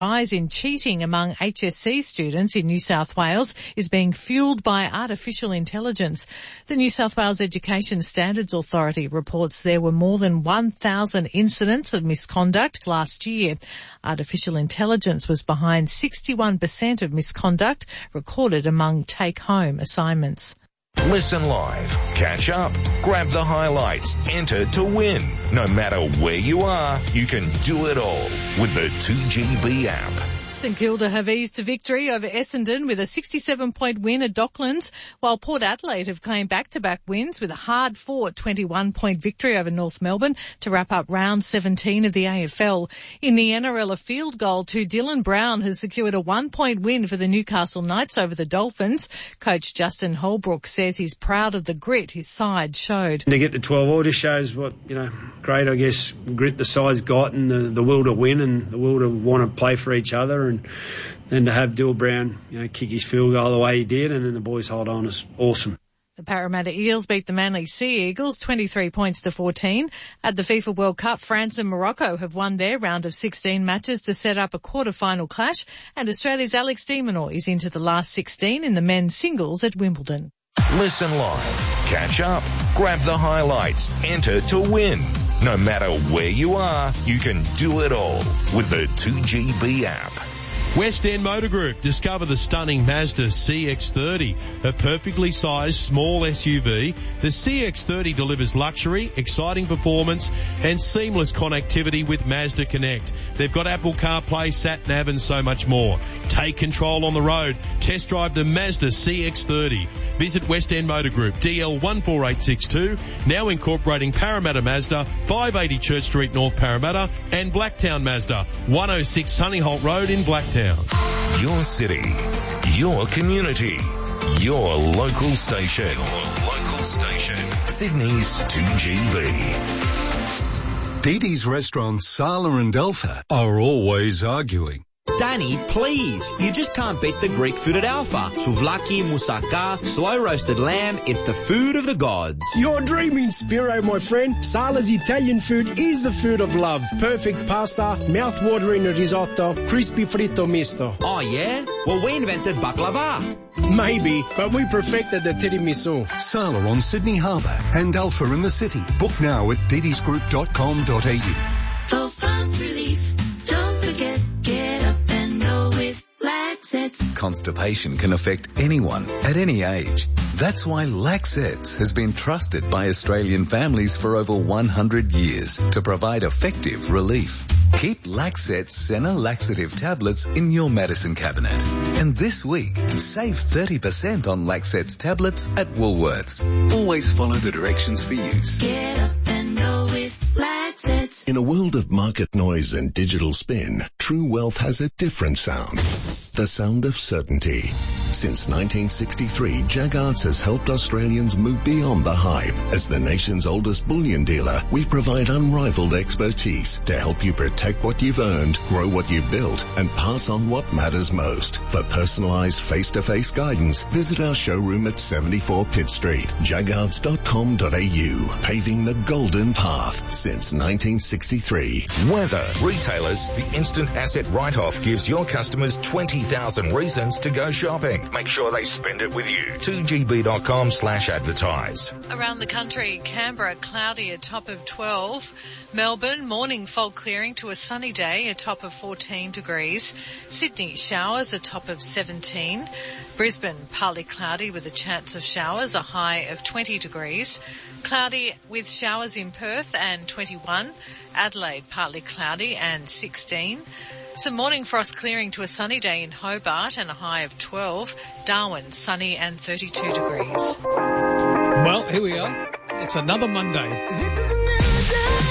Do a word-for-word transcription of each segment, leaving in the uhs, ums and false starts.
rise in cheating among H S C students in New South Wales is being fuelled by artificial intelligence. The New South Wales Education Standards Authority reports there were more than one thousand incidents of misconduct last year. Artificial intelligence was behind sixty-one percent of misconduct recorded among take-home assignments. Listen live, catch up, grab the highlights, enter to win. No matter where you are, you can do it all with the two G B app. St Kilda have eased to victory over Essendon with a sixty-seven point win at Docklands, while Port Adelaide have claimed back-to-back wins with a hard-fought twenty-one point victory over North Melbourne to wrap up round seventeen of the A F L. In the N R L, a field goal to Dylan Brown has secured a one-point win for the Newcastle Knights over the Dolphins. Coach Justin Holbrook says he's proud of the grit his side showed. To get to twelve all just shows what, you know, great, I guess, grit the side's got and the, the will to win and the will to want to play for each other. And then to have Dylan Brown, you know, kick his field goal the way he did, and then the boys hold on is awesome. The Parramatta Eels beat the Manly Sea Eagles twenty-three points to fourteen. At the FIFA World Cup, France and Morocco have won their round of sixteen matches to set up a quarter-final clash, and Australia's Alex de Minaur is into the last sixteen in the men's singles at Wimbledon. Listen live, catch up, grab the highlights, enter to win. No matter where you are, you can do it all with the two G B app. West End Motor Group. Discover the stunning Mazda C X thirty, a perfectly sized small S U V. The C X thirty delivers luxury, exciting performance and seamless connectivity with Mazda Connect. They've got Apple CarPlay, Sat-Nav and so much more. Take control on the road. Test drive the Mazda C X thirty. Visit West End Motor Group, D L one four eight six two, now incorporating Parramatta Mazda, five eighty Church Street, North Parramatta, and Blacktown Mazda, one oh six Sunnyholt Road in Blacktown. Your city, your community, your local station. Your local station. Sydney's two G B. Dee Dee's restaurants, Sala and Alpha, are always arguing. Danny, please. You just can't beat the Greek food at Alpha. Souvlaki, moussaka, slow roasted lamb. It's the food of the gods. You're dreaming, Spiro, my friend. Sala's Italian food is the food of love. Perfect pasta, mouth-watering risotto, crispy fritto misto. Oh, yeah? Well, we invented baklava. Maybe, but we perfected the tiramisu. Sala on Sydney Harbour and Alpha in the city. Book now at didisgroup dot com dot a u. For fast relief, don't forget, get up and go with Laxets. Constipation can affect anyone at any age. That's why Laxets has been trusted by Australian families for over one hundred years to provide effective relief. Keep Laxets Senna laxative tablets in your medicine cabinet. And this week, save thirty percent on Laxets tablets at Woolworths. Always follow the directions for use. Get up and go with Laxets. In a world of market noise and digital spin, True Wealth has a different sound. The sound of certainty. Since nineteen sixty-three, Jaggards has helped Australians move beyond the hype. As the nation's oldest bullion dealer, we provide unrivaled expertise to help you protect what you've earned, grow what you've built, and pass on what matters most. For personalized face-to-face guidance, visit our showroom at seventy-four Pitt Street, jaggards dot com dot a u. Paving the golden path since nineteen sixty-three. Weather. Retailers, the instant asset write-off gives your customers twenty thousand reasons to go shopping. Make sure they spend it with you. two G B dot com slash advertise. Around the country, Canberra, cloudy, a top of twelve. Melbourne, morning fog clearing to a sunny day, a top of fourteen degrees. Sydney, showers, a top of seventeen. Brisbane, partly cloudy with a chance of showers, a high of twenty degrees. Cloudy with showers in Perth and twenty-one. Adelaide, partly cloudy and sixteen. Some morning frost clearing to a sunny day in Hobart and a high of twelve. Darwin, sunny and thirty-two degrees. Well, here we are. It's another Monday. This is a new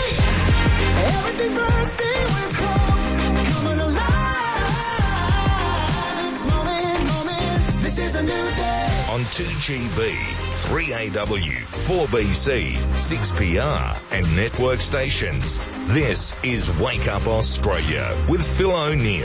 day. Everything bursting with hope. Coming alive. This moment, moment. This is a new day. On two G B, three A W, four B C, six P R and network stations. This is Wake Up Australia with Phil O'Neill.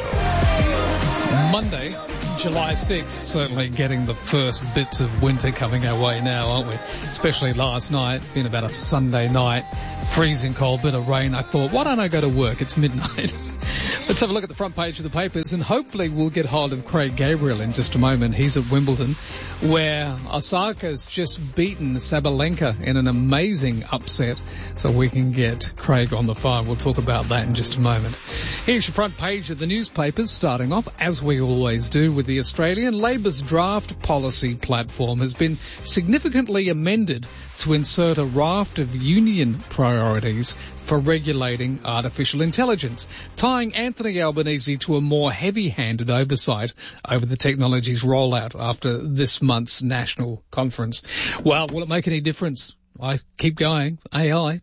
Monday, July sixth, certainly getting the first bits of winter coming our way now, aren't we? Especially last night, been about a Sunday night, freezing cold, bit of rain. I thought, why don't I go to work? It's midnight. Let's have a look at the front page of the papers, and hopefully we'll get hold of Craig Gabriel in just a moment. He's at Wimbledon, where Osaka's just beaten Sabalenka in an amazing upset, so we can get Craig on the phone. We'll talk about that in just a moment. Here's your front page of the newspapers, starting off, as we always do, with the Australian. Labor's draft policy platform has been significantly amended to insert a raft of union priorities for regulating artificial intelligence, tying Anthony Albanese to a more heavy-handed oversight over the technology's rollout after this month's national conference. Well, will it make any difference? I keep going. A I.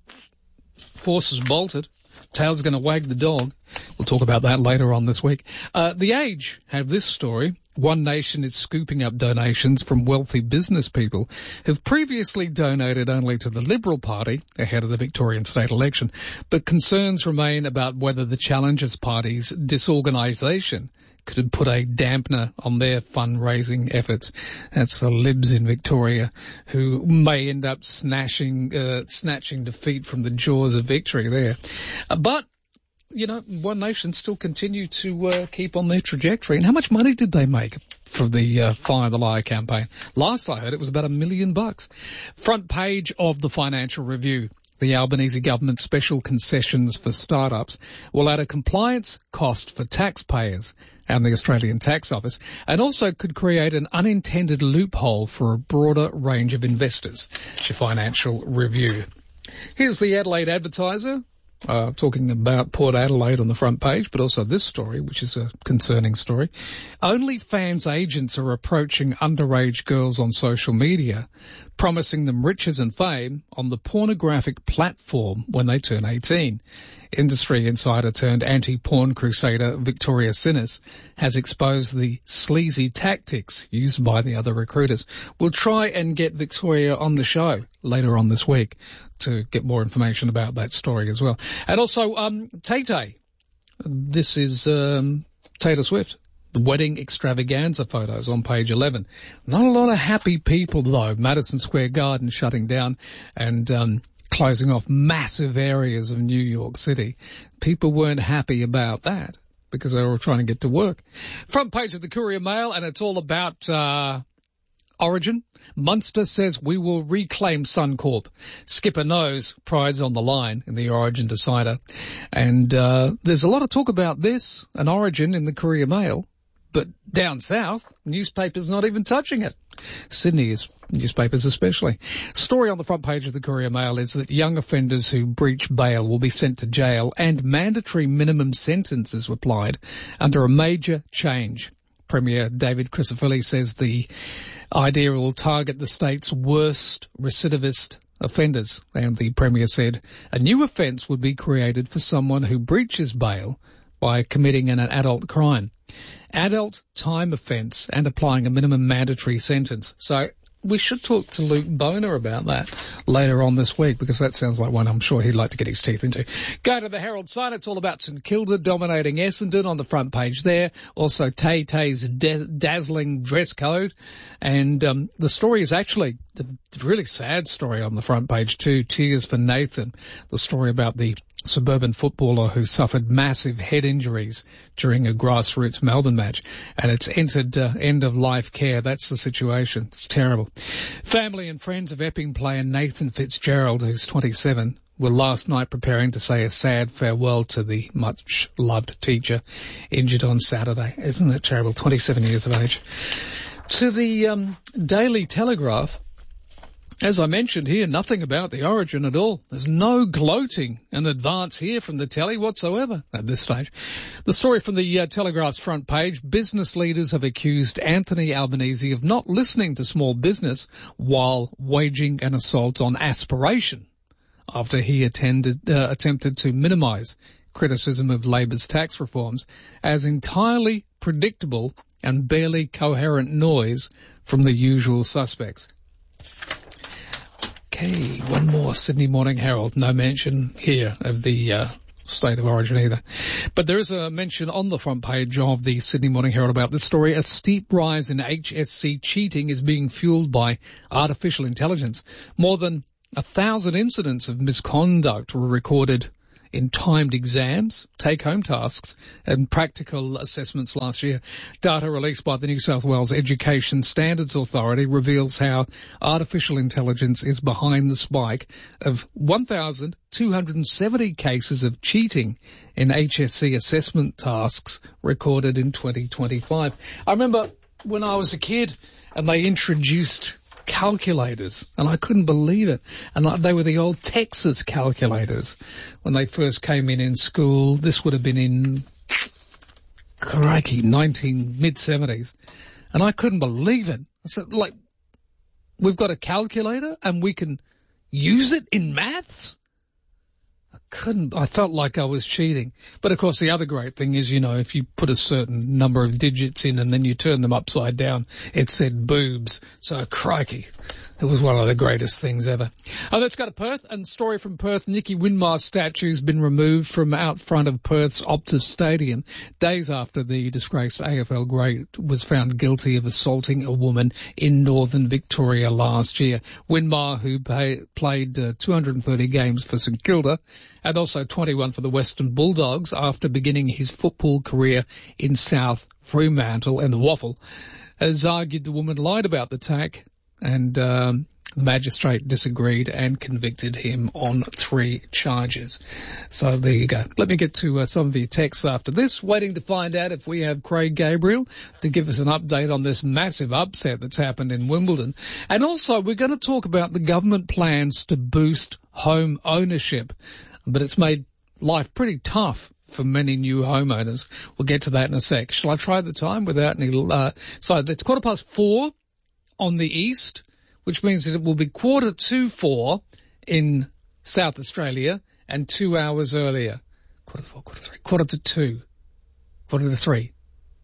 Forces bolted. Tail's going to wag the dog. We'll talk about that later on this week. Uh, The Age have this story. One Nation is scooping up donations from wealthy business people who've previously donated only to the Liberal Party ahead of the Victorian state election. But concerns remain about whether the Challengers Party's disorganisation could put a dampener on their fundraising efforts. That's the Libs in Victoria, who may end up snatching, uh, snatching defeat from the jaws of victory there. Uh, but you know, One Nation still continue to uh, keep on their trajectory. And how much money did they make from the uh, Fire the Liar campaign? Last I heard it was about a million bucks. Front page of the Financial Review. The Albanese government special concessions for startups will add a compliance cost for taxpayers and the Australian Tax Office, and also could create an unintended loophole for a broader range of investors. It's your Financial Review. Here's the Adelaide Advertiser. Uh, talking about Port Adelaide on the front page, but also this story, which is a concerning story. OnlyFans agents are approaching underage girls on social media, promising them riches and fame on the pornographic platform when they turn eighteen. Industry insider turned anti-porn crusader Victoria Sinners has exposed the sleazy tactics used by the other recruiters. We'll try and get Victoria on the show later on this week to get more information about that story as well. And also, um, Tay-Tay. This is, um, Taylor Swift. The wedding extravaganza photos on page eleven. Not a lot of happy people though. Madison Square Garden shutting down and, um, closing off massive areas of New York City. People weren't happy about that because they were trying to get to work. Front page of the Courier Mail, and it's all about, uh, Origin. Munster says we will reclaim Suncorp. Skipper knows pride's on the line in the Origin Decider. And uh there's a lot of talk about this, an Origin in the Courier Mail. But down south, newspapers not even touching it. Sydney's newspapers especially. Story on the front page of the Courier Mail is that young offenders who breach bail will be sent to jail and mandatory minimum sentences applied under a major change. Premier David Crisafulli says the idea will target the state's worst recidivist offenders. And the Premier said a new offence would be created for someone who breaches bail by committing an adult crime. Adult time offence and applying a minimum mandatory sentence. So we should talk to Luke Boner about that later on this week, because that sounds like one I'm sure he'd like to get his teeth into. Go to the Herald Sun. It's all about St Kilda dominating Essendon on the front page there. Also Tay Tay's da- dazzling dress code. And um, the story is actually the really sad story on the front page too. Tears for Nathan. The story about the suburban footballer who suffered massive head injuries during a grassroots Melbourne match, and it's entered uh, end-of-life care. That's the situation. It's terrible. Family and friends of Epping player Nathan Fitzgerald, who's twenty-seven, were last night preparing to say a sad farewell to the much-loved teacher, injured on Saturday. Isn't that terrible? twenty-seven years of age. To the um, Daily Telegraph. As I mentioned here, nothing about the Origin at all. There's no gloating in advance here from the telly whatsoever at this stage. The story from the uh, Telegraph's front page, business leaders have accused Anthony Albanese of not listening to small business while waging an assault on aspiration after he attended, uh, attempted to minimise criticism of Labor's tax reforms as entirely predictable and barely coherent noise from the usual suspects. Okay, one more. Sydney Morning Herald. No mention here of the uh, state of origin either. But there is a mention on the front page of the Sydney Morning Herald about this story. A steep rise in H S C cheating is being fueled by artificial intelligence. More than a thousand incidents of misconduct were recorded in timed exams, take-home tasks, and practical assessments last year. Data released by the New South Wales Education Standards Authority reveals how artificial intelligence is behind the spike of one thousand two hundred seventy cases of cheating in H S C assessment tasks recorded in twenty twenty-five. I remember when I was a kid and they introduced calculators, and I couldn't believe it. And they were the old Texas calculators when they first came in in school. This would have been in, crikey, nineteen mid-seventies. And I couldn't believe it. I said, like, we've got a calculator and we can use it in maths? I couldn't, I felt like I was cheating. But of course the other great thing is, you know, if you put a certain number of digits in and then you turn them upside down, it said boobs. So crikey, it was one of the greatest things ever. Oh, let's go to Perth, and story from Perth. Nicky Winmar's statue's been removed from out front of Perth's Optus Stadium days after the disgraced A F L great was found guilty of assaulting a woman in northern Victoria last year. Winmar, who pay, played uh, two hundred thirty games for St Kilda and also twenty-one for the Western Bulldogs after beginning his football career in South Fremantle and the Waffle, has argued the woman lied about the attack, and um, the magistrate disagreed and convicted him on three charges. So there you go. Let me get to uh, some of your texts after this. Waiting to find out if we have Craig Gabriel to give us an update on this massive upset that's happened in Wimbledon. And also we're going to talk about the government plans to boost home ownership, but it's made life pretty tough for many new homeowners. We'll get to that in a sec. Shall I try the time without any... Uh, so it's quarter past four on the east, which means that it will be quarter to four in South Australia and two hours earlier. Quarter to four, quarter to three, quarter to two, quarter to three.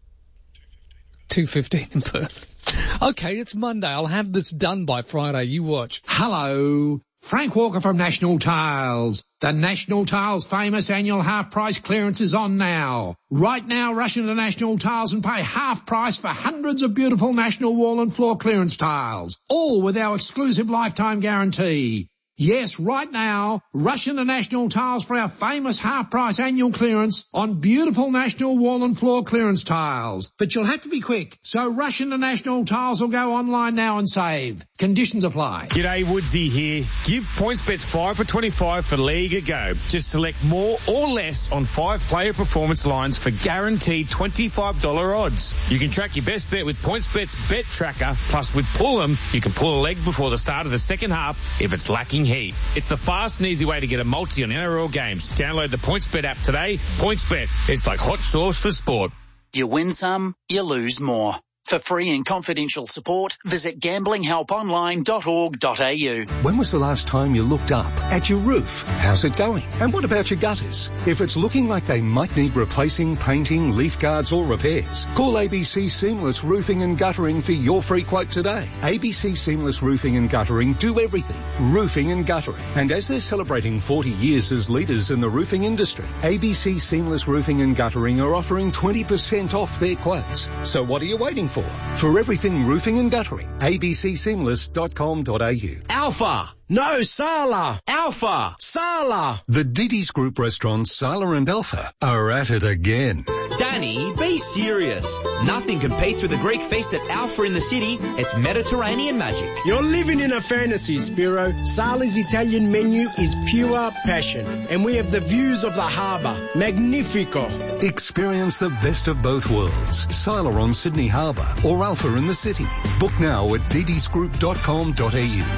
two fifteen in Perth. Okay, it's Monday. I'll have this done by Friday. You watch. Hello. Frank Walker from National Tiles. The National Tiles famous annual half price clearance is on now. Right now, rush into National Tiles and pay half price for hundreds of beautiful National wall and floor clearance tiles, all with our exclusive lifetime guarantee. Yes, right now, rush into National Tiles for our famous half-price annual clearance on beautiful National wall and floor clearance tiles. But you'll have to be quick, so rush into National Tiles or go online now and save. Conditions apply. G'day, Woodsy here. Give PointsBet five for twenty-five for League a go. Just select more or less on five player performance lines for guaranteed twenty-five dollars odds. You can track your best bet with PointsBet's Bet Tracker, plus with Pull 'em, you can pull a leg before the start of the second half if it's lacking heat. It's the fast and easy way to get a multi on N R L games. Download the PointsBet app today. PointsBet, it's like hot sauce for sport. You win some, you lose more. For free and confidential support, visit gambling help online dot org dot a u. When was the last time you looked up at your roof? How's it going? And what about your gutters? If it's looking like they might need replacing, painting, leaf guards or repairs, call A B C Seamless Roofing and Guttering for your free quote today. A B C Seamless Roofing and Guttering do everything. Roofing and guttering. And as they're celebrating forty years as leaders in the roofing industry, A B C Seamless Roofing and Guttering are offering twenty percent off their quotes. So what are you waiting for? For everything roofing and guttering, a b c seamless dot com dot a u. Alpha! No, Sala! Alpha! Sala! The Diddy's Group restaurants Sala and Alpha are at it again. Danny, be serious. Nothing competes with the Greek feast at Alpha in the city. It's Mediterranean magic. You're living in a fantasy, Spiro. Sala's Italian menu is pure passion. And we have the views of the harbour. Magnifico. Experience the best of both worlds. Sala on Sydney Harbour or Alpha in the city. Book now at didys group dot com dot a u.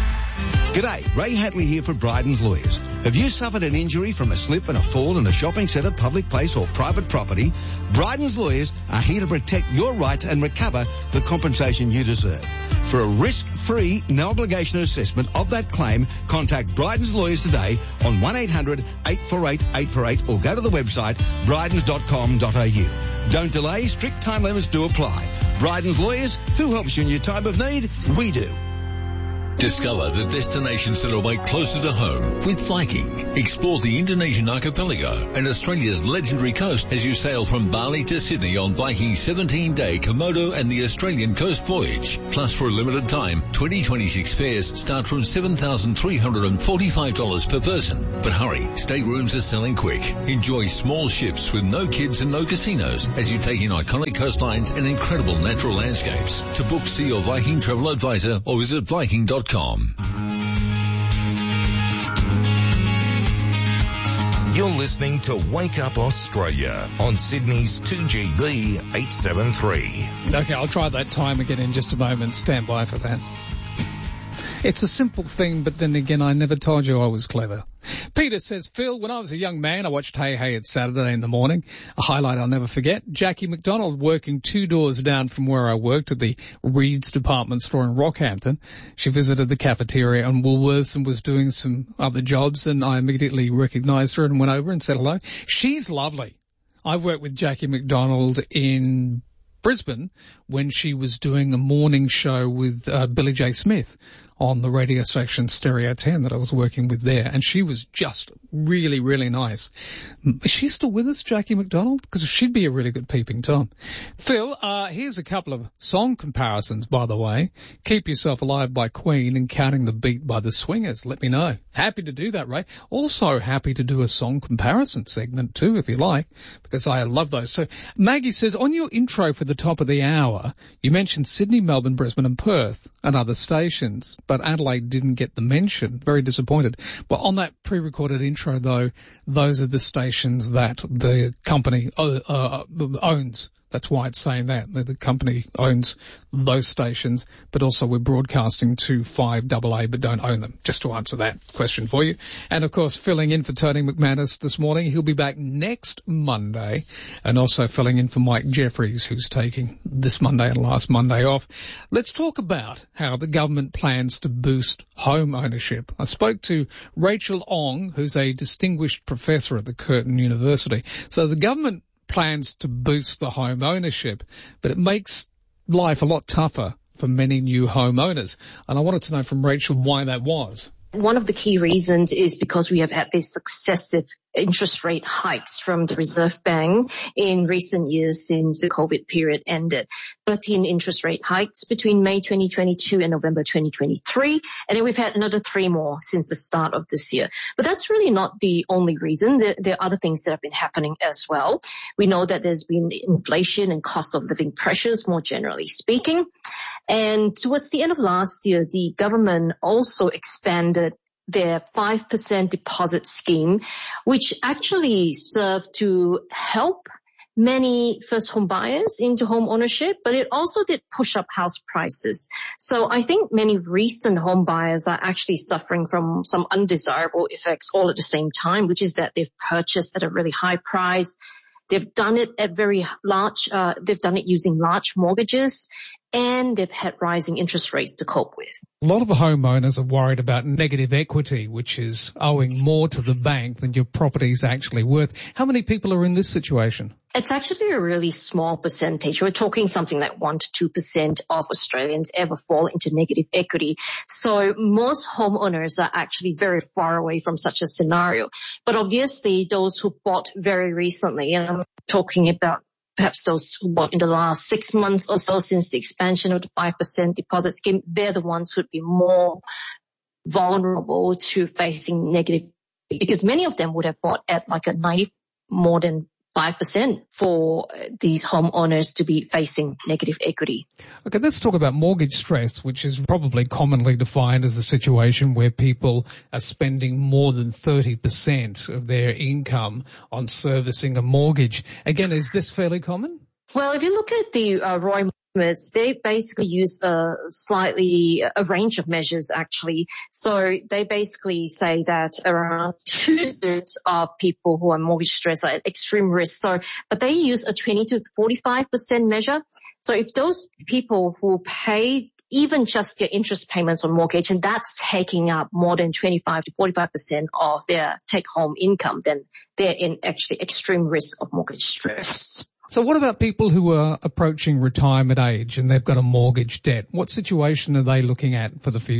G'day, Ray Hatley here for Bryden's Lawyers. Have you suffered an injury from a slip and a fall in a shopping centre, public place or private property? Bryden's Lawyers are here to protect your rights and recover the compensation you deserve. For a risk-free, no-obligation assessment of that claim, contact Bryden's Lawyers today on one eight hundred eight four eight eight four eight or go to the website brydens dot com dot a u. Don't delay, strict time limits do apply. Bryden's Lawyers, who helps you in your time of need? We do. Discover the destinations that await closer to home with Viking. Explore the Indonesian archipelago and Australia's legendary coast as you sail from Bali to Sydney on Viking's seventeen-day Komodo and the Australian coast voyage. Plus, for a limited time, twenty twenty-six fares start from seven thousand three hundred forty-five dollars per person. But hurry, staterooms are selling quick. Enjoy small ships with no kids and no casinos as you take in iconic coastlines and incredible natural landscapes. To book, see your Viking travel advisor or visit Viking dot com. You're listening to Wake Up Australia on Sydney's two G B eight seventy-three. Okay, I'll try that time again in just a moment. Stand by for that. It's a simple thing, but then again, I never told you I was clever. Peter says, Phil, when I was a young man, I watched Hey Hey It's Saturday in the morning. A highlight I'll never forget. Jackie McDonald working two doors down from where I worked at the Reed's department store in Rockhampton. She visited the cafeteria on Woolworths and was doing some other jobs, and I immediately recognised her and went over and said hello. She's lovely. I worked with Jackie McDonald in Brisbane when she was doing a morning show with uh, Billy J. Smith on the radio station Stereo ten that I was working with there, and she was just really, really nice. Is she still with us, Jackie McDonald? Because she'd be a really good peeping Tom. Phil, uh, here's a couple of song comparisons, by the way. Keep Yourself Alive by Queen and Counting the Beat by the Swingers. Let me know. Happy to do that, Ray. Also happy to do a song comparison segment too, if you like, because I love those too. Maggie says, on your intro for the top of the hour, you mentioned Sydney, Melbourne, Brisbane and Perth and other stations, but Adelaide didn't get the mention. Very disappointed. But on that pre-recorded intro, though, those are the stations that the company uh, uh, owns. That's why it's saying that. The company owns those stations, but also we're broadcasting to five double A but don't own them, just to answer that question for you. And, of course, filling in for Tony McManus this morning. He'll be back next Monday, and also filling in for Mike Jeffries, who's taking this Monday and last Monday off. Let's talk about how the government plans to boost home ownership. I spoke to Rachel Ong, who's a distinguished professor at the Curtin University. So the government plans to boost the home ownership, but it makes life a lot tougher for many new homeowners. And I wanted to know from Rachel why that was. One of the key reasons is because we have had these successive interest rate hikes from the Reserve Bank in recent years since the COVID period ended. thirteen interest rate hikes between May twenty twenty-two and November twenty twenty-three, and then we've had another three more since the start of this year. But that's really not the only reason. There, there are other things that have been happening as well. We know that there's been inflation and cost of living pressures, more generally speaking. And towards the end of last year, the government also expanded their five percent deposit scheme, which actually served to help many first home buyers into home ownership, but it also did push up house prices. So I think many recent home buyers are actually suffering from some undesirable effects all at the same time, which is that they've purchased at a really high price. They've done it at very large, uh, they've done it using large mortgages, and they've had rising interest rates to cope with. A lot of the homeowners are worried about negative equity, which is owing more to the bank than your property is actually worth. How many people are in this situation? It's actually a really small percentage. We're talking something like one to two percent of Australians ever fall into negative equity. So most homeowners are actually very far away from such a scenario. But obviously those who bought very recently, and I'm talking about perhaps those who bought in the last six months or so since the expansion of the five percent deposit scheme, they're the ones who'd be more vulnerable to facing negative, because many of them would have bought at like a ninety, more than five percent for these homeowners to be facing negative equity. Okay, let's talk about mortgage stress, which is probably commonly defined as a situation where people are spending more than thirty percent of their income on servicing a mortgage. Again, is this fairly common? Well, if you look at the uh, Roy they basically use a slightly, a range of measures actually. So they basically say that around two-thirds of people who are mortgage stressed are at extreme risk. So, but they use a twenty to forty-five percent measure. So if those people who pay even just their interest payments on mortgage, and that's taking up more than twenty-five to forty-five percent of their take-home income, then they're in actually extreme risk of mortgage stress. So what about people who are approaching retirement age and they've got a mortgage debt? What situation are they looking at for the future?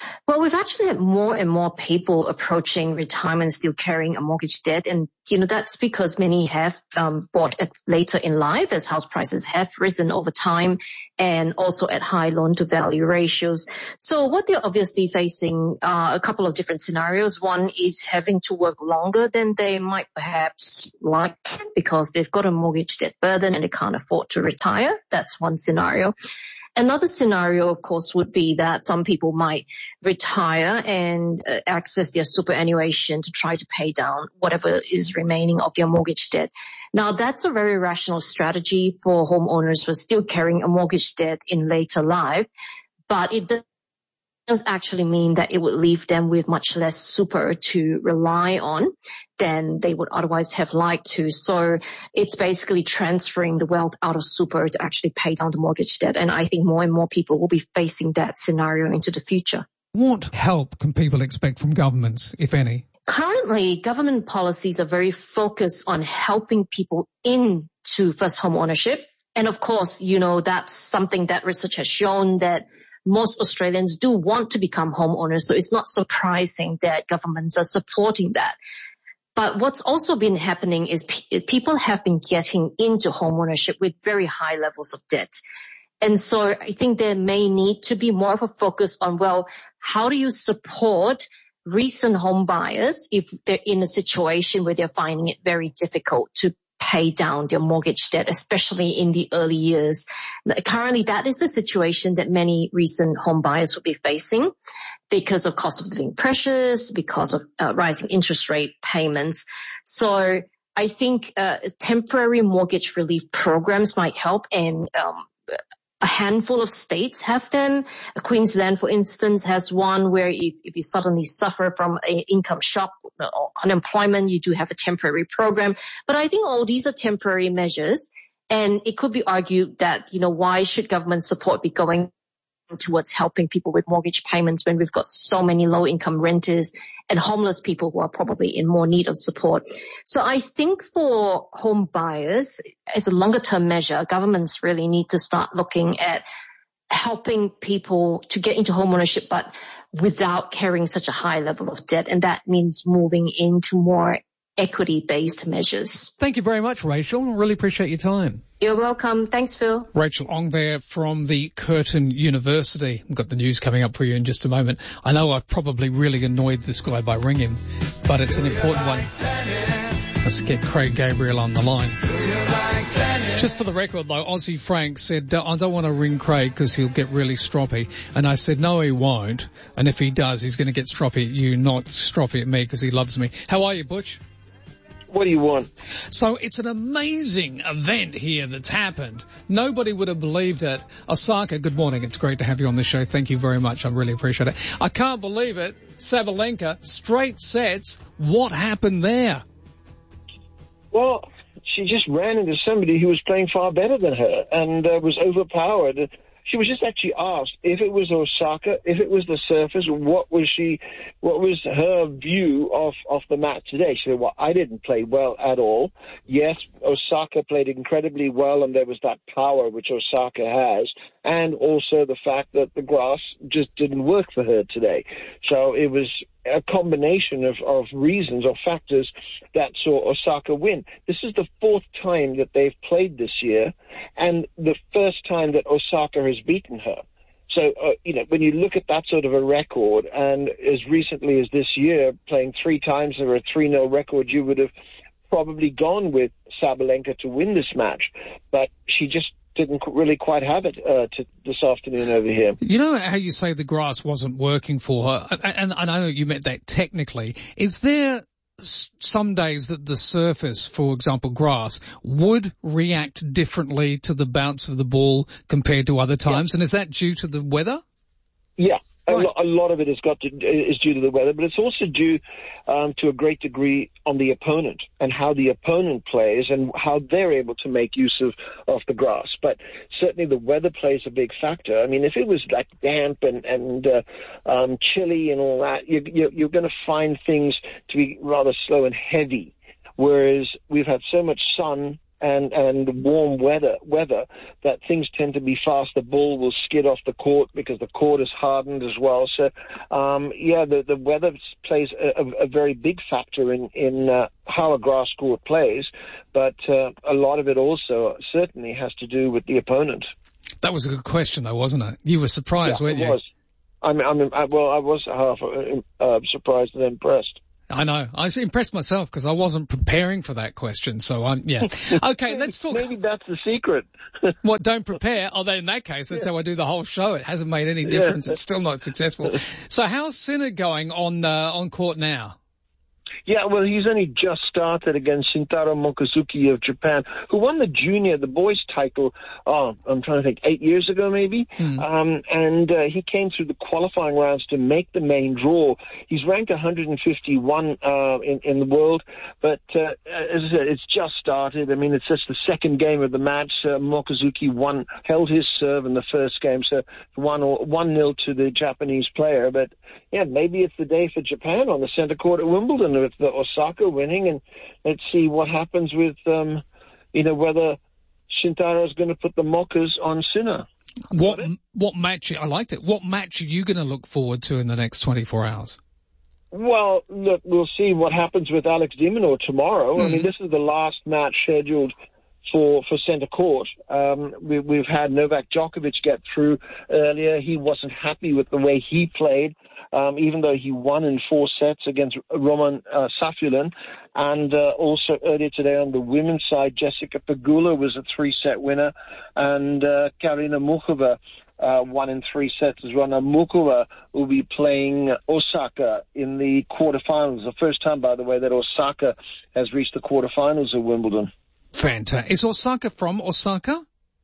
Well, we've actually had more and more people approaching retirement still carrying a mortgage debt. And, you know, that's because many have um, bought it later in life as house prices have risen over time and also at high loan to value ratios. So what they're obviously facing are a couple of different scenarios. One is having to work longer than they might perhaps like because they've got a mortgage debt burden and they can't afford to retire. That's one scenario. Another scenario, of course, would be that some people might retire and uh, access their superannuation to try to pay down whatever is remaining of their mortgage debt. Now, that's a very rational strategy for homeowners who are still carrying a mortgage debt in later life, but it does actually mean that it would leave them with much less super to rely on than they would otherwise have liked to. So it's basically transferring the wealth out of super to actually pay down the mortgage debt. And I think more and more people will be facing that scenario into the future. What help can people expect from governments, if any? Currently, government policies are very focused on helping people into first home ownership. And of course, you know, that's something that research has shown that most Australians do want to become homeowners, so it's not surprising that governments are supporting that. But what's also been happening is pe- people have been getting into homeownership with very high levels of debt. And so I think there may need to be more of a focus on, well, how do you support recent home buyers if they're in a situation where they're finding it very difficult to pay down their mortgage debt, especially in the early years. Currently, that is the situation that many recent home buyers will be facing because of cost of living pressures, because of uh, rising interest rate payments. So I think uh, temporary mortgage relief programs might help, and um, a handful of states have them. Queensland, for instance, has one where if, if you suddenly suffer from an income shock or unemployment, you do have a temporary program. But I think all these are temporary measures, and it could be argued that, you know, why should government support be going towards helping people with mortgage payments when we've got so many low-income renters and homeless people who are probably in more need of support. So I think for home buyers, as a longer-term measure, governments really need to start looking at helping people to get into home ownership, but without carrying such a high level of debt. And that means moving into more equity-based measures. Thank you very much, Rachel. I really appreciate your time. You're welcome. Thanks, Phil. Rachel Ong there from the Curtin University. I've got the news coming up for you in just a moment. I know I've probably really annoyed this guy by ringing, but it's an important one. Let's get Craig Gabriel on the line. Just for the record, though, Aussie Frank said, I don't want to ring Craig because he'll get really stroppy. And I said, no, he won't. And if he does, he's going to get stroppy at you, not stroppy at me because he loves me. How are you, Butch? What do you want? So it's an amazing event here that's happened. Nobody would have believed it. Osaka, good morning. It's great to have you on the show. Thank you very much. I really appreciate it. I can't believe it. Sabalenka, straight sets. What happened there? Well, she just ran into somebody who was playing far better than her and uh, was overpowered. She was just actually asked if it was Osaka, if it was the surface, what was she, what was her view of, of the match today? She said, well, I didn't play well at all. Yes, Osaka played incredibly well, and there was that power which Osaka has, and also the fact that the grass just didn't work for her today. So it was a combination of, of reasons or factors that saw Osaka win. This is the fourth time that they've played this year, and the first time that Osaka has beaten her. So, uh, you know, when you look at that sort of a record, and as recently as this year, playing three times over a three nil record, you would have probably gone with Sabalenka to win this match. But she just didn't really quite have it uh, to this afternoon over here. You know how you say the grass wasn't working for her, and, and I know you meant that technically. Is there some days that the surface, for example, grass, would react differently to the bounce of the ball compared to other times? Yeah. And is that due to the weather? Yeah. Right. A, lo- a lot of it has got to, is due to the weather, but it's also due um, to a great degree on the opponent and how the opponent plays and how they're able to make use of, of the grass. But certainly the weather plays a big factor. I mean, if it was like damp and, and uh, um, chilly and all that, you, you, you're going to find things to be rather slow and heavy, whereas we've had so much sun and, and warm weather, weather, that things tend to be fast. The ball will skid off the court because the court is hardened as well. So, um, yeah, the, the weather plays a, a, a very big factor in, in uh, how a grass court plays, but uh, a lot of it also certainly has to do with the opponent. That was a good question, though, wasn't it? You were surprised, yeah, weren't it you? Was. I mean, I mean, I, well, I was half uh, surprised and impressed. I know. I was impressed myself because I wasn't preparing for that question. So I'm, yeah. Okay, let's talk. Maybe that's the secret. What, don't prepare? Oh, then in that case, that's yeah. how I do the whole show. It hasn't made any difference. Yeah. It's still not successful. So how's Sinner going on, uh, on court now? Yeah, well, he's only just started against Shintaro Mochizuki of Japan, who won the junior, the boys title, oh, I'm trying to think, eight years ago maybe. Mm. Um, and uh, he came through the qualifying rounds to make the main draw. He's ranked one hundred fifty-one uh, in, in the world, but uh, as I said, it's just started. I mean, it's just the second game of the match. Uh, Mochizuki won, held his serve in the first game, so one one nil to the Japanese player. But yeah, maybe it's the day for Japan on the center court at Wimbledon with the Osaka winning, and let's see what happens with, um, you know, whether Shintaro is going to put the mockers on Sinner. What what match? I liked it. What match are you going to look forward to in the next twenty-four hours? Well, look, we'll see what happens with Alex de Minaur tomorrow. Mm-hmm. I mean, this is the last match scheduled for for centre court. Um, we, we've had Novak Djokovic get through earlier. He wasn't happy with the way he played, um, even though he won in four sets against Roman uh, Safulin. And uh, also earlier today on the women's side, Jessica Pegula was a three-set winner, and uh, Karina Muchova Uh, one in three sets as well. Now, Mukova will be playing Osaka in the quarterfinals. The first time, by the way, that Osaka has reached the quarterfinals of Wimbledon. Fantastic. Is Osaka from Osaka?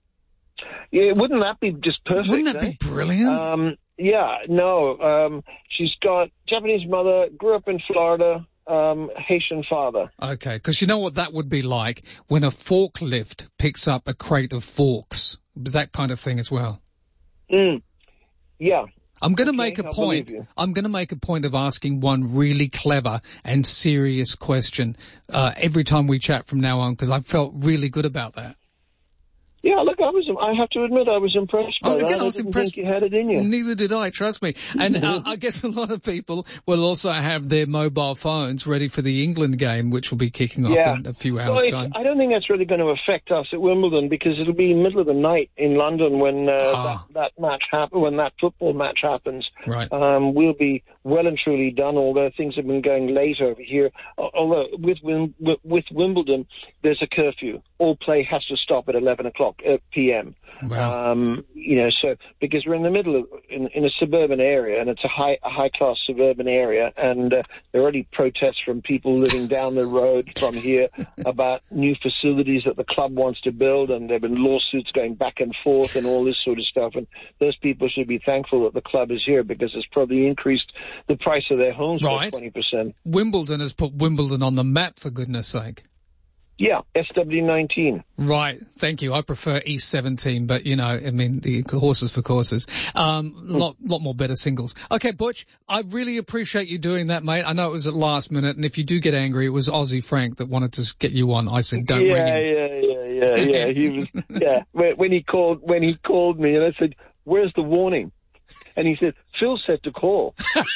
Yeah, wouldn't that be just perfect? Wouldn't that eh? be brilliant? Um, yeah, no. Um, she's got Japanese mother, grew up in Florida, um, Haitian father. Okay, because you know what that would be like when a forklift picks up a crate of forks. That kind of thing as well. Mm. Yeah. I'm going to okay, make a I'll point. I'm going to make a point of asking one really clever and serious question uh, every time we chat from now on, because I felt really good about that. Yeah, look, I was. I have to admit, I was impressed by oh, again, that. I, I was didn't impressed. think you had it in you. Neither did I, trust me. And uh, I guess a lot of people will also have their mobile phones ready for the England game, which will be kicking off yeah. in a few hours' well, time. I don't think that's really going to affect us at Wimbledon, because it'll be middle of the night in London when uh, ah. that, that match happen, when that football match happens. Right. Um, we'll be well and truly done, although things have been going late over here. Although with with Wimbledon, there's a curfew. All play has to stop at eleven o'clock p m. Wow. Um, you know, so because we're in the middle of in, in a suburban area, and it's a high a high class suburban area, and uh, there are already protests from people living down the road from here about new facilities that the club wants to build, and there've been lawsuits going back and forth and all this sort of stuff. And those people should be thankful that the club is here, because it's probably increased the price of their homes right. by twenty percent. Wimbledon has put Wimbledon on the map, for goodness sake. Yeah, S W nineteen. Right, thank you. I prefer E seventeen, but you know, I mean, the horses for courses. Um, lot, lot more better singles. Okay, Butch, I really appreciate you doing that, mate. I know it was at last minute, and if you do get angry, it was Aussie Frank that wanted to get you on. I said, don't yeah, ring him. Yeah, yeah, yeah, yeah. He was, yeah. When, when he called, when he called me, and I said, "Where's the warning?" And he said, "Phil said to call."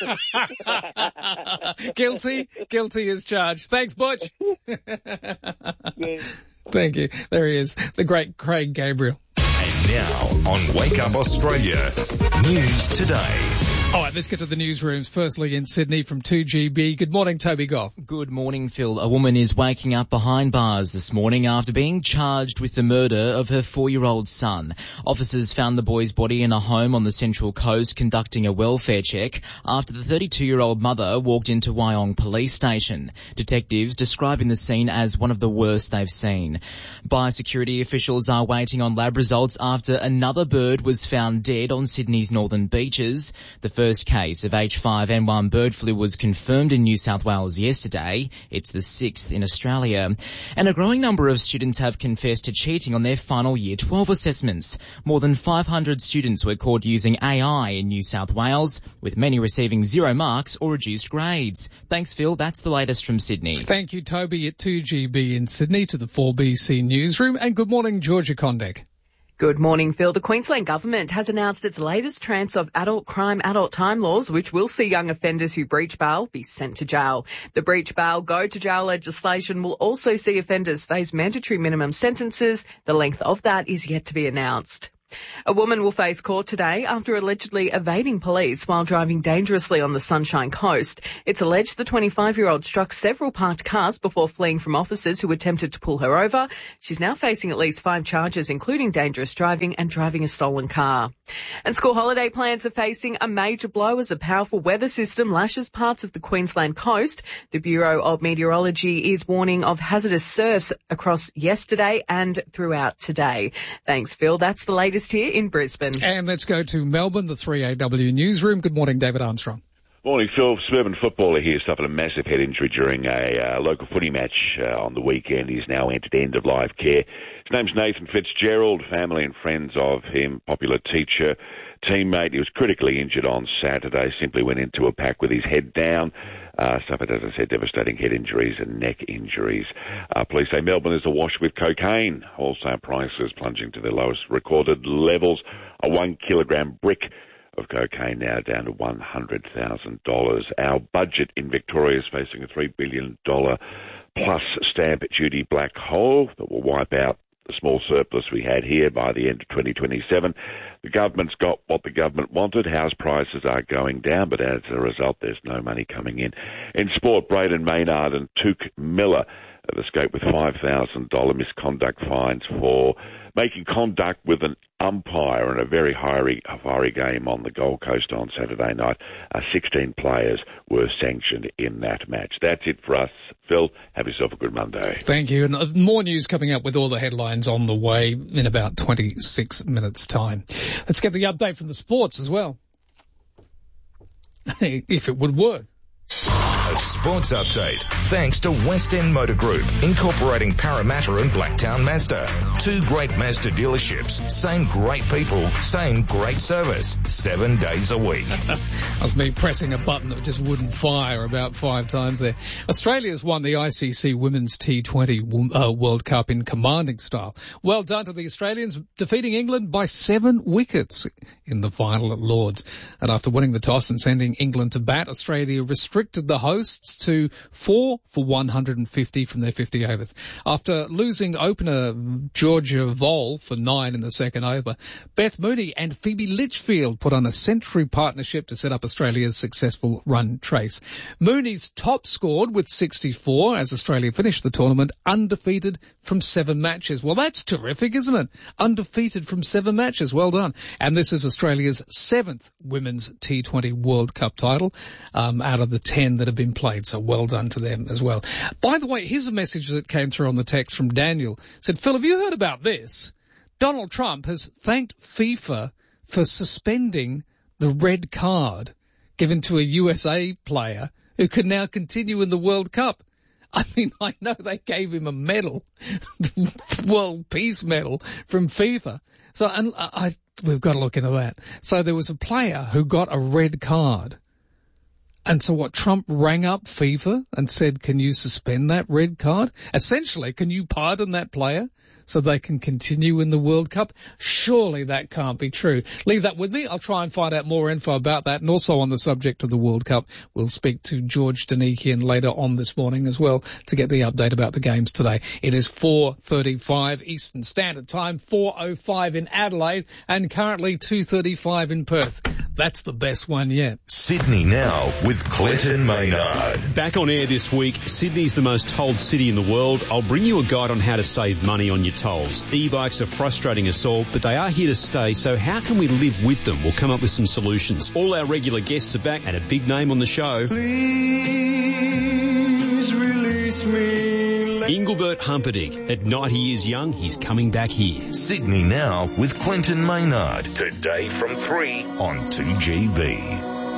Guilty, guilty as charged. Thanks, Butch. Thank you. There he is, the great Craig Gabriel. And now on Wake Up Australia, News Today. All right, let's get to the newsrooms. Firstly, in Sydney from two G B. Good morning, Toby Goff. Good morning, Phil. A woman is waking up behind bars this morning after being charged with the murder of her four-year-old son. Officers found the boy's body in a home on the Central Coast conducting a welfare check after the thirty-two-year-old mother walked into Wyong Police Station. Detectives describing the scene as one of the worst they've seen. Biosecurity officials are waiting on lab results after another bird was found dead on Sydney's northern beaches. The first case of H five N one bird flu was confirmed in New South Wales yesterday. It's the sixth in Australia. And a growing number of students have confessed to cheating on their final year twelve assessments. More than five hundred students were caught using A I in New South Wales, with many receiving zero marks or reduced grades. Thanks, Phil. That's the latest from Sydney. Thank you, Toby, at two G B in Sydney, to the four B C newsroom. And good morning, Georgia Condek. Good morning, Phil. The Queensland Government has announced its latest tranche of adult crime, adult time laws, which will see young offenders who breach bail be sent to jail. The breach bail, go to jail legislation will also see offenders face mandatory minimum sentences. The length of that is yet to be announced. A woman will face court today after allegedly evading police while driving dangerously on the Sunshine Coast. It's alleged the twenty-five-year-old struck several parked cars before fleeing from officers who attempted to pull her over. She's now facing at least five charges, including dangerous driving and driving a stolen car. And school holiday plans are facing a major blow as a powerful weather system lashes parts of the Queensland coast. The Bureau of Meteorology is warning of hazardous surfs across yesterday and throughout today. Thanks, Phil. That's the latest here in Brisbane. And let's go to Melbourne, the three A W newsroom. Good morning, David Armstrong. Morning, Phil. Suburban footballer here suffered a massive head injury during a uh, local footy match uh, on the weekend. He's now entered end-of-life care. His name's Nathan Fitzgerald. Family and friends of him, popular teacher, teammate. He was critically injured on Saturday, simply went into a pack with his head down. Uh, suffered, as I said, devastating head injuries and neck injuries. Uh, police say Melbourne is awash with cocaine. Wholesale prices plunging to their lowest recorded levels. A one kilogram brick of cocaine now down to one hundred thousand dollars. Our budget in Victoria is facing a three billion dollars plus stamp duty black hole that will wipe out the small surplus we had here by the end of twenty twenty-seven. The government's got what the government wanted. House prices are going down, but as a result, there's no money coming in. In sport, Braden Maynard and Touk Miller have escaped with five thousand dollars misconduct fines for making contact with an umpire in a very high fiery game on the Gold Coast on Saturday night. Uh, sixteen players were sanctioned in that match. That's it for us. Phil, have yourself a good Monday. Thank you. And more news coming up with all the headlines on the way in about twenty-six minutes' time. Let's get the update from the sports as well. If it would work. A sports update thanks to West End Motor Group, incorporating Parramatta and Blacktown Mazda. Two great Mazda dealerships, same great people, same great service, seven days a week. That was me pressing a button that just wouldn't fire about five times there. Australia's won the I C C Women's T twenty uh, World Cup in commanding style. Well done to the Australians, defeating England by seven wickets in the final at Lord's. And after winning the toss and sending England to bat, Australia restricted the hosts to four for one hundred fifty from their fifty overs. After losing opener Georgia Voll for nine in the second over, Beth Mooney and Phoebe Litchfield put on a century partnership to set up Australia's successful run trace. Mooney's top scored with sixty-four as Australia finished the tournament undefeated from seven matches. Well, that's terrific, isn't it? Undefeated from seven matches. Well done. And this is Australia's seventh Women's T twenty World Cup title um, out of the ten that have been played. So well done to them as well. By the way, here's a message that came through on the text from Daniel. Said, Phil, have you heard about this? Donald Trump has thanked FIFA for suspending the red card given to a U S A player who can now continue in the World Cup. I mean, I know they gave him a medal, the World Peace Medal from FIFA. So and I, I, we've got to look into that. So there was a player who got a red card. And so what, Trump rang up FIFA and said, can you suspend that red card? Essentially, can you pardon that player so they can continue in the World Cup? Surely that can't be true. Leave that with me. I'll try and find out more info about that. And also on the subject of the World Cup, we'll speak to George Danikian later on this morning as well to get the update about the games today. It is four thirty-five Eastern Standard Time, four oh five in Adelaide, and currently two thirty-five in Perth. That's the best one yet. Sydney Now with Clinton Maynard. Back on air this week, Sydney's the most tolled city in the world. I'll bring you a guide on how to save money on your tolls. E-bikes are frustrating us all, but they are here to stay, so how can we live with them? We'll come up with some solutions. All our regular guests are back and a big name on the show. Please release me. Engelbert Humperdinck. At night he is young, he's coming back here. Sydney Now with Clinton Maynard. Today from three on two G B.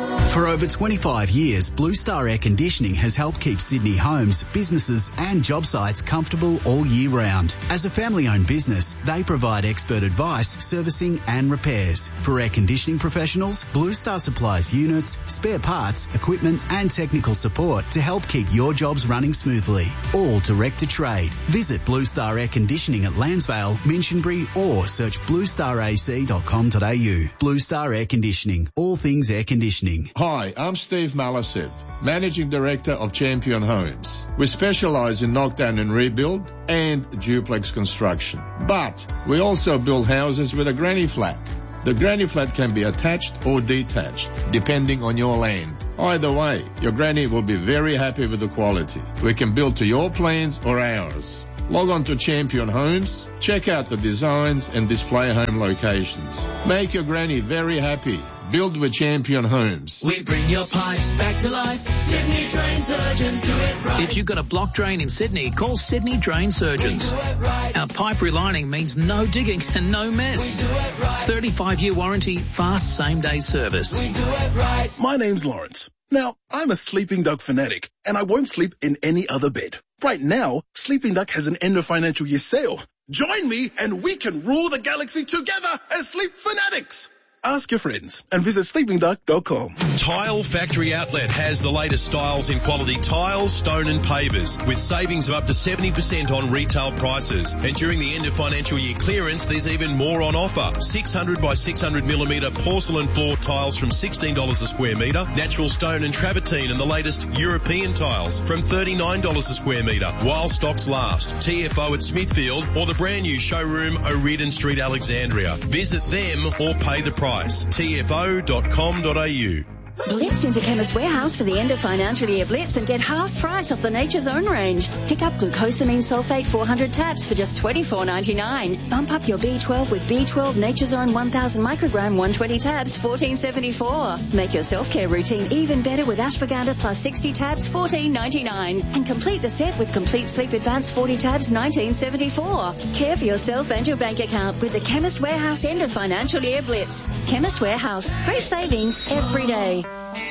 For over twenty-five years, Blue Star Air Conditioning has helped keep Sydney homes, businesses and job sites comfortable all year round. As a family-owned business, they provide expert advice, servicing and repairs. For air conditioning professionals, Blue Star supplies units, spare parts, equipment and technical support to help keep your jobs running smoothly. All direct to trade. Visit Blue Star Air Conditioning at Lansvale, Minchinbury or search blue star a c dot com dot a u. Blue Star Air Conditioning. All things air conditioning. Hi, I'm Steve Malasev, Managing Director of Champion Homes. We specialize in knockdown and rebuild and duplex construction. But we also build houses with a granny flat. The granny flat can be attached or detached, depending on your land. Either way, your granny will be very happy with the quality. We can build to your plans or ours. Log on to Champion Homes, check out the designs and display home locations. Make your granny very happy. Build with Champion Homes. We bring your pipes back to life. Sydney Drain Surgeons do it right. If you've got a block drain in Sydney, call Sydney Drain Surgeons. Right. Our pipe relining means no digging and no mess. Right. thirty-five year warranty, fast same-day service. We do it right. My name's Lawrence. Now, I'm a Sleeping Dog fanatic, and I won't sleep in any other bed. Right now, Sleeping Duck has an end of financial year sale. Join me and we can rule the galaxy together as Sleep Fanatics. Ask your friends and visit sleeping duck dot com. Tile Factory Outlet has the latest styles in quality tiles, stone and pavers with savings of up to seventy percent on retail prices. And during the end of financial year clearance, there's even more on offer. six hundred by six hundred millimetre porcelain floor tiles from sixteen dollars a square metre, natural stone and travertine and the latest European tiles from thirty-nine dollars a square metre while stocks last. T F O at Smithfield or the brand new showroom O'Riordan Street, Alexandria. Visit them or pay the price. T F O dot com dot a u. Blitz into Chemist Warehouse for the end of financial year blitz and get half price off the Nature's Own range. Pick up glucosamine sulfate four hundred tabs for just twenty-four ninety-nine. Bump up your B twelve with B twelve Nature's Own one thousand microgram one hundred twenty tabs, fourteen seventy-four. Make your self-care routine even better with ashwagandha plus sixty tabs, fourteen ninety-nine. And complete the set with Complete Sleep Advance forty tabs, nineteen seventy-four. Care for yourself and your bank account with the Chemist Warehouse end of financial year blitz. Chemist Warehouse. Great savings every day.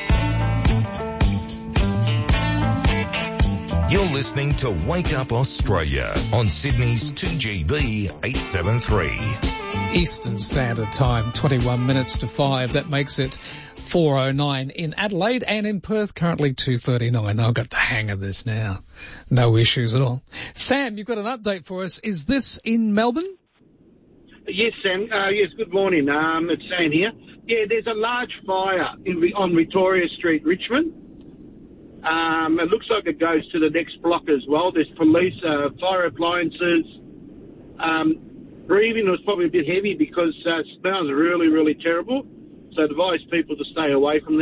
You're listening to Wake Up Australia on Sydney's two G B eight seventy-three. Eastern Standard Time, twenty-one minutes to five. That makes it four oh nine in Adelaide, and in Perth currently two thirty-nine. I've got the hang of this now. No issues at all. Sam, you've got an update for us. Is this in Melbourne? Yes, Sam. Uh, yes, good morning. Um, it's Sam here. Yeah, there's a large fire in, on Victoria Street, Richmond. Um, it looks like it goes to the next block as well. There's police, uh, fire appliances. Um, breathing was probably a bit heavy because uh, it smells really, really terrible. So advise people to stay away from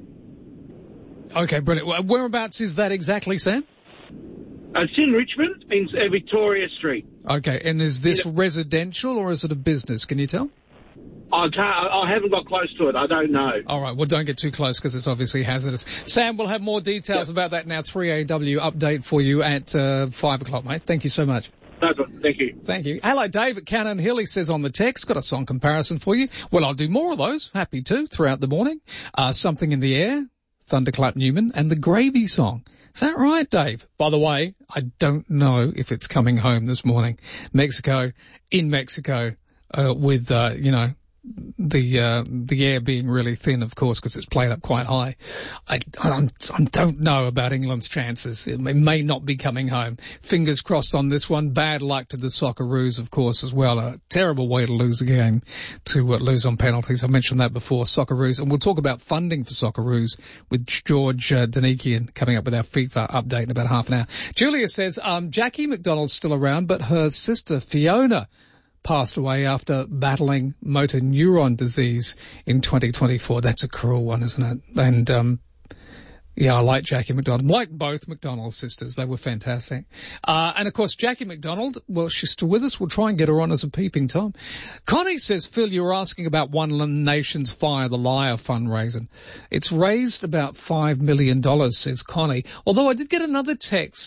there. Okay, brilliant. Whereabouts is that exactly, Sam? Uh, it's in Richmond, in uh, Victoria Street. Okay, and is this yeah. residential or is it a business? Can you tell? I can't, I haven't got close to it. I don't know. All right. Well, don't get too close because it's obviously hazardous. Sam, we'll have more details yep. about that in our three A W update for you at uh, five o'clock, mate. Thank you so much. No problem. Thank you. Thank you. Hello, Dave at Cannon Hill. He says on the text, got a song comparison for you. Well, I'll do more of those. Happy to throughout the morning. Uh, Something in the Air, Thunderclap Newman, and the Gravy Song. Is that right, Dave? By the way, I don't know if it's coming home this morning. Mexico, in Mexico, uh, with, uh, you know, the uh, the air being really thin, of course, because it's played up quite high. I, I, I don't know about England's chances. It may, may not be coming home. Fingers crossed on this one. Bad luck to the Socceroos, of course, as well. A terrible way to lose a game, to uh, lose on penalties. I mentioned that before, Socceroos. And we'll talk about funding for Socceroos with George uh, Danikian coming up with our FIFA update in about half an hour. Julia says, um, Jackie McDonald's still around, but her sister Fiona passed away after battling motor neuron disease in twenty twenty-four. That's a cruel one, isn't it? And, um, yeah, I like Jackie McDonald. Like both McDonald sisters. They were fantastic. Uh, and of course, Jackie McDonald, well, she's still with us. We'll try and get her on as a peeping Tom. Connie says, Phil, you were asking about One Nation's Fire the Liar fundraising. It's raised about five million dollars, says Connie. Although I did get another text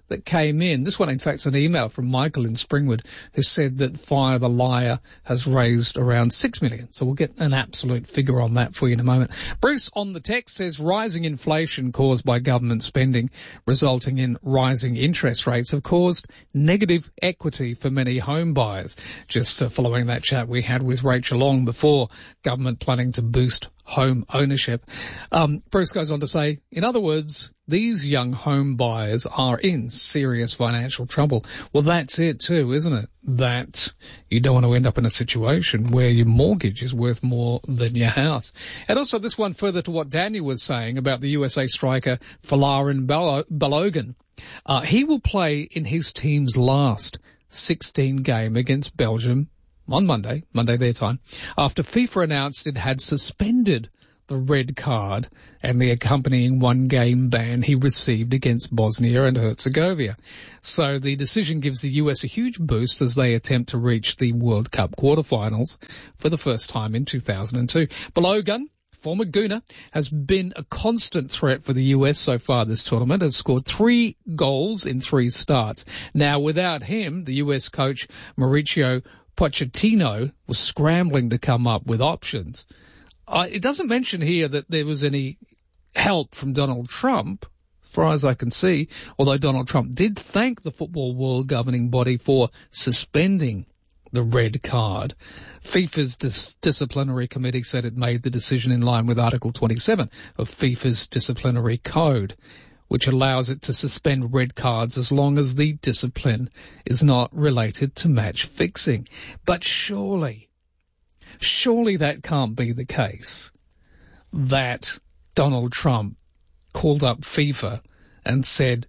that came in. This one, in fact, is an email from Michael in Springwood who said that Fire the Liar has raised around six million. So we'll get an absolute figure on that for you in a moment. Bruce on the text says rising inflation caused by government spending resulting in rising interest rates have caused negative equity for many home buyers. Just uh, following that chat we had with Rachel Long before, government planning to boost home ownership. Um, Bruce goes on to say, in other words, these young home buyers are in serious financial trouble. Well, that's it too, isn't it? That you don't want to end up in a situation where your mortgage is worth more than your house. And also this one further to what Daniel was saying about the U S A striker Folarin Balogun. Uh, he will play in his team's last sixteen game against Belgium on Monday, Monday their time, after FIFA announced it had suspended the red card and the accompanying one-game ban he received against Bosnia and Herzegovina. So the decision gives the U S a huge boost as they attempt to reach the World Cup quarterfinals for the first time in two thousand two. Balogun, former Gooner, has been a constant threat for the U S so far this tournament, has scored three goals in three starts. Now, without him, the U S coach Mauricio Pochettino was scrambling to come up with options. Uh, it doesn't mention here that there was any help from Donald Trump, as far as I can see, although Donald Trump did thank the football world governing body for suspending the red card. FIFA's dis- disciplinary committee said it made the decision in line with Article twenty-seven of FIFA's disciplinary code, which allows it to suspend red cards as long as the discipline is not related to match fixing. But surely, surely that can't be the case, that Donald Trump called up FIFA and said,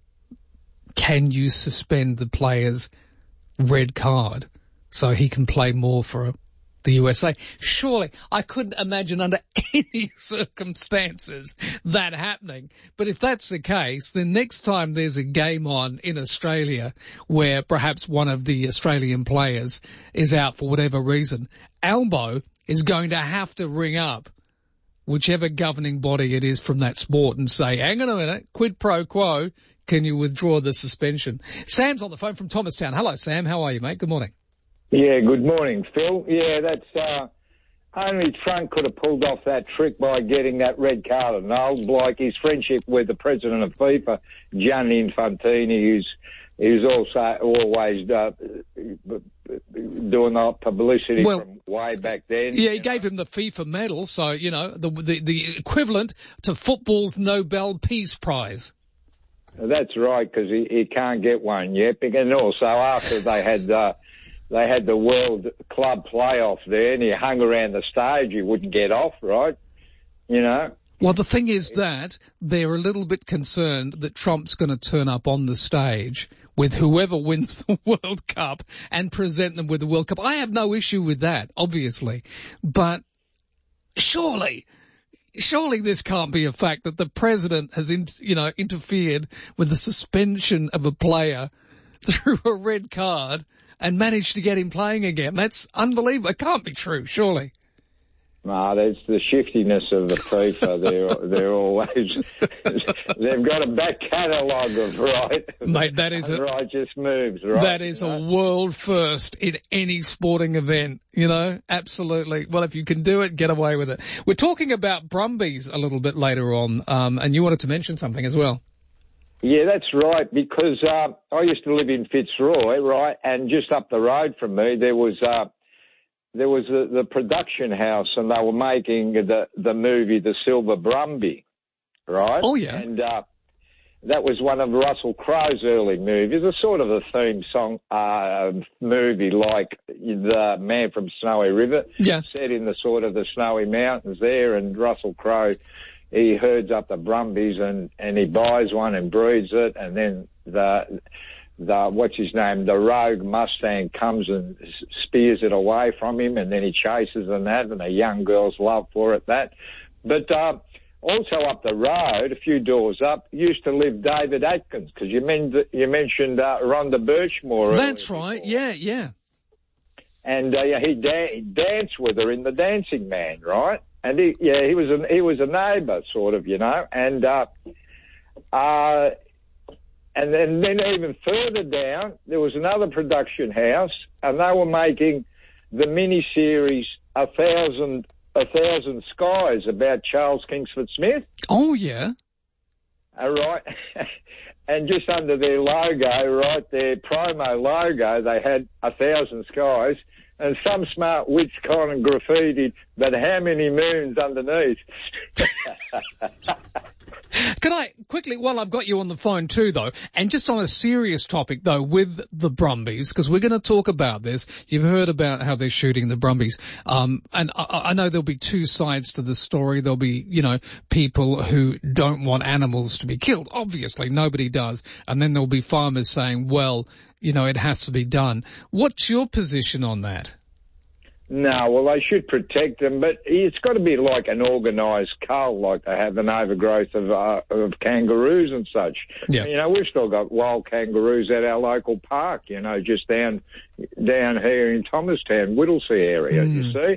can you suspend the player's red card so he can play more for the U S A? Surely, I couldn't imagine under any circumstances that happening. But if that's the case, then next time there's a game on in Australia where perhaps one of the Australian players is out for whatever reason, Albo is going to have to ring up whichever governing body it is from that sport and say, hang on a minute, quid pro quo, can you withdraw the suspension? Sam's on the phone from Thomastown. Hello, Sam. How are you, mate? Good morning. Yeah, good morning, Phil. Yeah, that's, uh, only Trump could have pulled off that trick by getting that red card annulled, like his friendship with the president of FIFA, Gianni Infantini, who's, who's also always, uh, doing that publicity well, from way back then. Yeah, he gave him the FIFA medal, so, you know, the, the, the equivalent to football's Nobel Peace Prize. That's right, because he, he can't get one yet. And also after they had, uh, They had the World Club playoff there, and he hung around the stage. He wouldn't get off, right? You know? Well, the thing is that they're a little bit concerned that Trump's going to turn up on the stage with whoever wins the World Cup and present them with the World Cup. I have no issue with that, obviously. But surely, surely this can't be a fact that the president has, in, you know, interfered with the suspension of a player through a red card and managed to get him playing again. That's unbelievable. It can't be true, surely. No, that's the shiftiness of the FIFA. they're they're always they've got a back catalogue of right, mate. That is a righteous moves, right? That is you know? a world first in any sporting event. You know, absolutely. Well, if you can do it, get away with it. We're talking about Brumbies a little bit later on, um, and you wanted to mention something as well. Yeah, that's right. Because uh, I used to live in Fitzroy, right, and just up the road from me there was. Uh, There was the, the production house, and they were making the the movie The Silver Brumby, right? Oh, yeah. And uh, that was one of Russell Crowe's early movies, a sort of a theme song uh, movie like The Man from Snowy River, yeah. set in the sort of the snowy mountains there, and Russell Crowe, he herds up the Brumbies and, and he buys one and breeds it, and then the... The, what's his name, the rogue Mustang comes and spears it away from him, and then he chases and that, and a young girl's love for it, that. But uh, also up the road, a few doors up, used to live David Atkins, because you, men- you mentioned uh, Rhonda Birchmore. That's right, before. yeah, yeah. And uh, yeah, he, da- he danced with her in The Dancing Man, right? And he, yeah, he was a, he was a neighbour, sort of, you know, and... Uh, uh, and then, then even further down, there was another production house, and they were making the mini-series A Thousand, A Thousand Skies about Charles Kingsford Smith. Oh, yeah. All right. And just under their logo, right, their promo logo, they had A Thousand Skies, and some smart wits kind of graffitied, but how many moons underneath? Can I quickly, while I've got you on the phone too, though, and just on a serious topic, though, with the Brumbies, because we're going to talk about this. You've heard about how they're shooting the Brumbies. Um, and I, I know there'll be two sides to the story. There'll be, you know, people who don't want animals to be killed. Obviously, nobody does. And then there'll be farmers saying, well, you know, it has to be done. What's your position on that? No, well, they should protect them, but it's got to be like an organised cull, like they have an overgrowth of uh, of kangaroos and such. Yeah. You know, we've still got wild kangaroos at our local park, you know, just down down here in Thomastown, Whittlesea area, Mm. you see.